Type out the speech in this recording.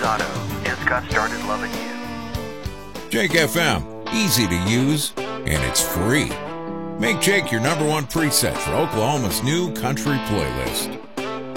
Auto. Just got started loving you. Jake FM, easy to use, and it's free. Make Jake your number one preset for Oklahoma's new country playlist.